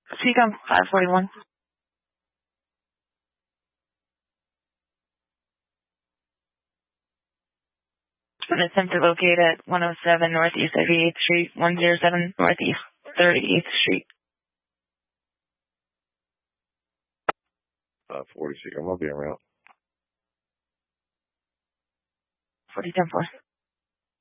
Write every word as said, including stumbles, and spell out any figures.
Seacom five forty-one. An attempt to locate at one oh seven Northeast eighty-eighth Street, one oh seven Northeast thirty-eighth Street. Uh, forty-six. I'm gonna be around. forty ten four.